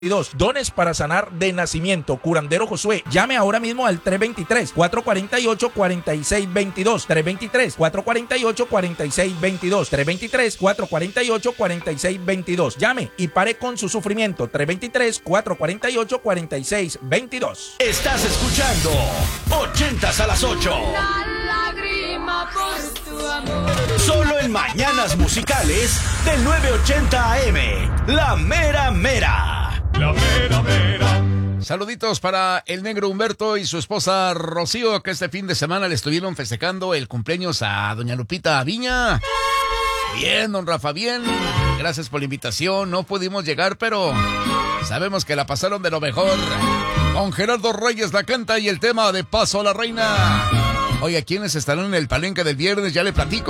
Dones para sanar de nacimiento. Curandero Josué. Llame ahora mismo al 323-448-4622. 323-448-4622. 323-448-4622. Llame y pare con su sufrimiento. 323-448-4622. Estás escuchando 80s a las 8. Solo en Mañanas Musicales del 980 AM. La mera mera. La mera mera. Saluditos para el negro Humberto y su esposa Rocío, que este fin de semana le estuvieron festejando el cumpleaños a doña Lupita Viña. Bien, don Rafa, bien. Gracias por la invitación. No pudimos llegar, pero sabemos que la pasaron de lo mejor. Con Gerardo Reyes la canta y el tema de Paso a la Reina. Oye, ¿quiénes estarán en el palenque del viernes? Ya le platico.